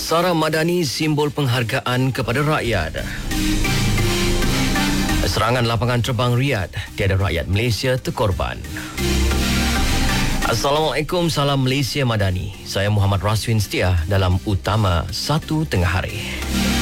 Sarah Madani simbol penghargaan kepada rakyat. Serangan lapangan terbang Riyadh, tiada rakyat Malaysia terkorban. Assalamualaikum, salam Malaysia Madani. Saya Muhammad Raswin Setia dalam Utama 1 Tengah Hari.